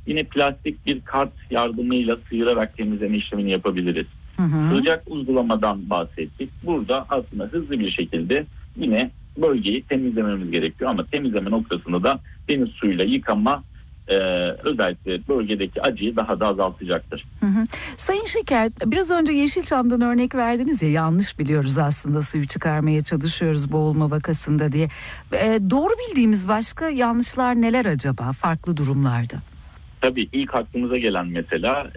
yine plastik bir kart yardımıyla sıyırarak temizleme işlemini yapabiliriz. Sıcak uygulamadan bahsettik. Burada aslında hızlı bir şekilde yine bölgeyi temizlememiz gerekiyor ama temizleme noktasında da deniz suyuyla yıkama özellikle bölgedeki acıyı daha da azaltacaktır. Sayın Şeker, biraz önce Yeşilçam'dan örnek verdiniz ya, yanlış biliyoruz aslında, suyu çıkarmaya çalışıyoruz boğulma vakasında diye. Doğru bildiğimiz başka yanlışlar neler acaba farklı durumlarda? Tabii ilk aklımıza gelen mesela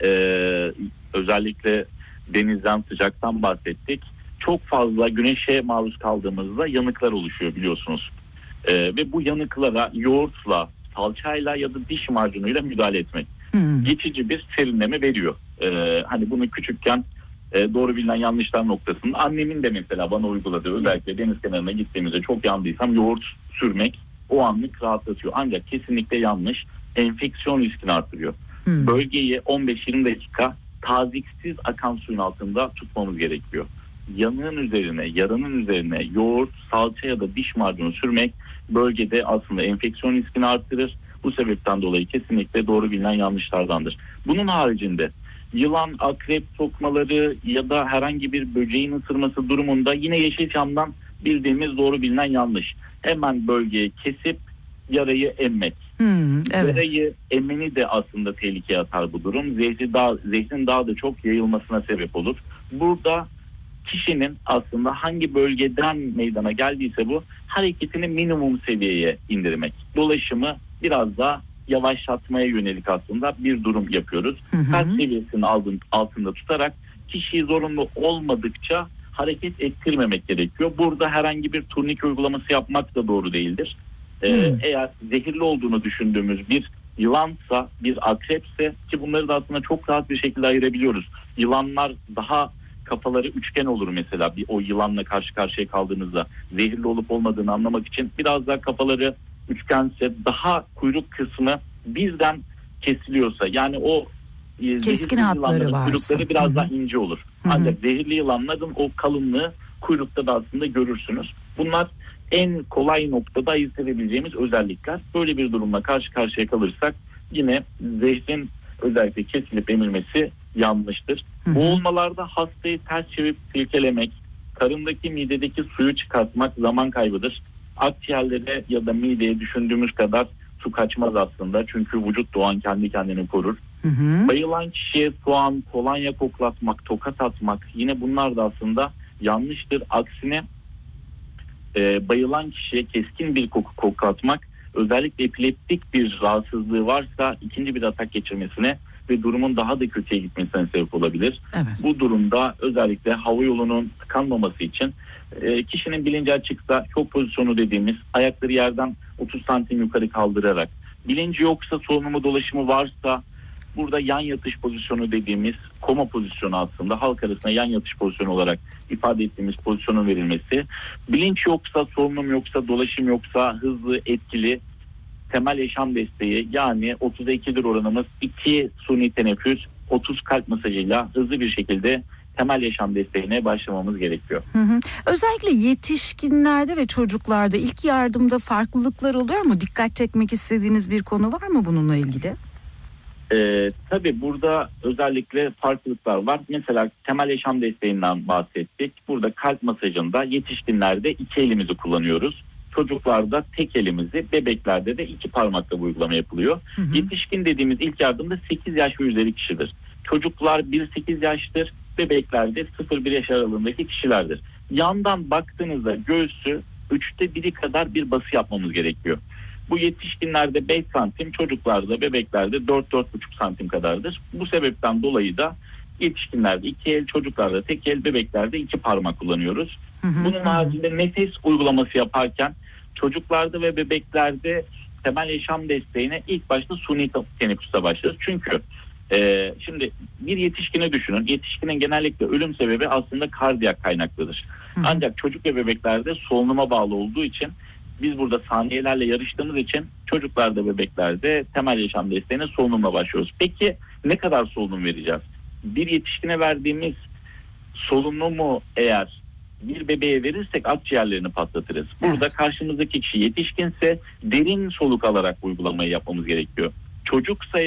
özellikle denizden, sıcaktan bahsettik. Çok fazla güneşe maruz kaldığımızda yanıklar oluşuyor biliyorsunuz. Ve bu yanıklara yoğurtla, salçayla ya da diş macunuyla müdahale etmek geçici bir serinleme veriyor. Hani bunu küçükken doğru bilinen yanlışlar noktasında annemin de mesela bana uyguladığı, özellikle deniz kenarına gittiğimizde çok yandıysam yoğurt sürmek o anlık rahatlatıyor. Ancak kesinlikle yanlış, enfeksiyon riskini artırıyor. Bölgeyi 15-20 dakika taziksiz akan suyun altında tutmamız gerekiyor. Yanığın üzerine, yaranın üzerine yoğurt, salça ya da diş macunu sürmek bölgede aslında enfeksiyon riskini arttırır. Bu sebepten dolayı kesinlikle doğru bilinen yanlışlardandır. Bunun haricinde yılan, akrep sokmaları ya da herhangi bir böceğin ısırması durumunda yine Yeşilçam'dan bildiğimiz doğru bilinen yanlış. Hemen bölgeyi kesip yarayı emmek. Evet. Yarayı emmeni de aslında tehlikeye atar bu durum. Zehrin daha da çok yayılmasına sebep olur. Burada kişinin aslında hangi bölgeden meydana geldiyse bu hareketini minimum seviyeye indirmek. Dolaşımı biraz daha yavaşlatmaya yönelik aslında bir durum yapıyoruz. Kalp seviyesinin altında tutarak kişiyi zorunlu olmadıkça hareket ettirmemek gerekiyor. Burada herhangi bir turnike uygulaması yapmak da doğru değildir. Eğer zehirli olduğunu düşündüğümüz bir yılansa, bir akrepse, ki bunları da aslında çok rahat bir şekilde ayırabiliyoruz. Yılanlar daha kafaları üçgen olur mesela, o yılanla karşı karşıya kaldığınızda zehirli olup olmadığını anlamak için biraz daha kafaları üçgense, daha kuyruk kısmı birden kesiliyorsa, yani o keskin hatları varsa kuyrukları biraz daha ince olur. Ancak zehirli yılanların o kalınlığı kuyrukta da aslında görürsünüz. Bunlar en kolay noktada ayırt edebileceğimiz özellikler. Böyle bir durumla karşı karşıya kalırsak yine zehrin özellikle kesilip emilmesi yanlıştır. Boğulmalarda hastayı ters çevirip silkelemek, karındaki midedeki suyu çıkartmak zaman kaybıdır. Akciğerlere ya da mideye düşündüğümüz kadar su kaçmaz aslında. Çünkü vücut doğan kendi kendini korur. Bayılan kişiye soğan, kolonya koklatmak, tokat atmak, yine bunlar da aslında yanlıştır. Aksine bayılan kişiye keskin bir koku koklatmak, özellikle epileptik bir rahatsızlığı varsa ikinci bir atak geçirmesine ve durumun daha da kötüye gitmesine sebep olabilir. Evet. Bu durumda özellikle hava yolunun tıkanmaması için kişinin bilinci açıksa şok pozisyonu dediğimiz ayakları yerden 30 santim yukarı kaldırarak, bilinci yoksa solunumu dolaşımı varsa burada yan yatış pozisyonu dediğimiz koma pozisyonu, aslında halk arasında yan yatış pozisyonu olarak ifade ettiğimiz pozisyonun verilmesi, bilinç yoksa, solunum yoksa, dolaşım yoksa hızlı, etkili temel yaşam desteği, yani 30'a 2'dir oranımız, 2 suni teneffüs, 30 kalp masajıyla hızlı bir şekilde temel yaşam desteğine başlamamız gerekiyor. Özellikle yetişkinlerde ve çocuklarda ilk yardımda farklılıklar oluyor mu? Dikkat çekmek istediğiniz bir konu var mı bununla ilgili? Tabii burada özellikle farklılıklar var. Mesela temel yaşam desteğinden bahsettik. Burada kalp masajında yetişkinlerde 2 elimizi kullanıyoruz. Çocuklarda tek elimizi, bebeklerde de 2 parmakla bu uygulama yapılıyor. Yetişkin dediğimiz ilk yardımda 8 yaş ve üzeri kişidir. Çocuklar 1-8 yaştır, bebeklerde 0-1 yaş aralığındaki kişilerdir. Yandan baktığınızda göğsü 3'te 1'i kadar bir bası yapmamız gerekiyor. Bu yetişkinlerde 5 santim, çocuklarda, bebeklerde 4-4,5 santim kadardır. Bu sebepten dolayı da yetişkinlerde 2 el, çocuklarda tek el, bebeklerde 2 parmak kullanıyoruz. Bunun haricinde nefes uygulaması yaparken çocuklarda ve bebeklerde temel yaşam desteğine ilk başta suni teneffüste başlarız. Çünkü şimdi bir yetişkini düşünün. Yetişkinin genellikle ölüm sebebi aslında kardiyak kaynaklıdır. Ancak çocuk ve bebeklerde solunuma bağlı olduğu için biz burada saniyelerle yarıştığımız için çocuklarda, bebeklerde temel yaşam desteğine solunumla başlıyoruz. Peki ne kadar solunum vereceğiz? Bir yetişkine verdiğimiz solunumu eğer bir bebeğe verirsek akciğerlerini patlatırız. Burada karşımızdaki kişi yetişkinse derin soluk alarak uygulamayı yapmamız gerekiyor. Çocuksa